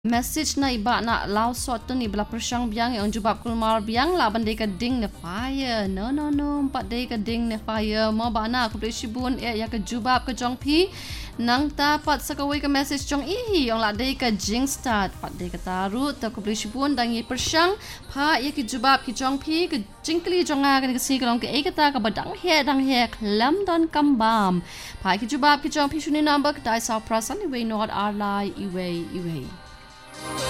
Message na iba na lao sot tu ni bela persang biang yang jubab kulmar biang la bandai ka ding ne fire. No, empat day ka ding ne fire. Mo ba na aku beli shibun ya ka jubab ka jong pi. Nang dapat sakawai ka message jong ihi yang la day ka jing start. Pat day ka taru ta aku beli shibun dang ye persang pa ya ki jubab ki jong pi ka jingkli jong a ka si ka long ka e ka ta ka badang he klam don kambam. Pa ki jubab ki jong pi shuni number ka dai sa prasan iwe not arlai iwe.